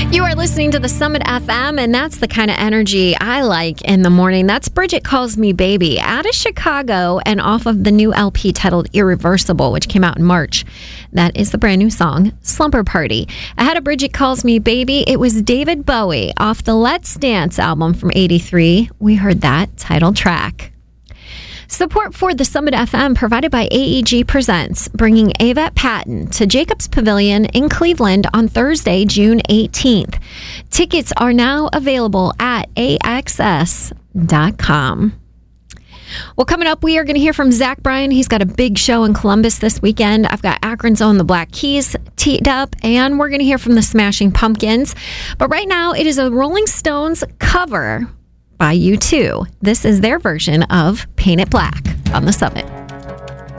You are listening to the Summit FM, and that's the kind of energy I like in the morning. That's Bridget Calls Me Baby, out of Chicago and off of the new LP titled Irreversible, which came out in March. That is the brand new song, Slumber Party. Ahead of Bridget Calls Me Baby, it was David Bowie off the Let's Dance album from '83. We heard that title track. Support for the Summit FM provided by AEG Presents, bringing Avett Patton to Jacobs Pavilion in Cleveland on Thursday, June 18th. Tickets are now available at AXS.com. Well, coming up, we are going to hear from Zach Bryan. He's got a big show in Columbus this weekend. I've got Akron's own The Black Keys teed up, and we're going to hear from the Smashing Pumpkins. But right now, it is a Rolling Stones cover by U2. This is their version of Paint It Black on the Summit.